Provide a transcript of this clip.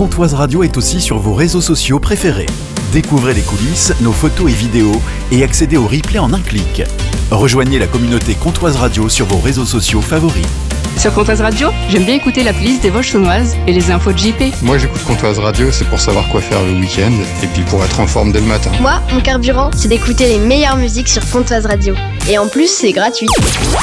Comtoise Radio est aussi sur vos réseaux sociaux préférés. Découvrez les coulisses, nos photos et vidéos et accédez au replay en un clic. Rejoignez la communauté Comtoise Radio sur vos réseaux sociaux favoris. Sur Comtoise Radio, j'aime bien écouter la playlist des Vosges Saunoises et les infos de JP. Moi j'écoute Comtoise Radio, c'est pour savoir quoi faire le week-end et puis pour être en forme dès le matin. Moi, mon carburant, c'est d'écouter les meilleures musiques sur Comtoise Radio. Et en plus, c'est gratuit.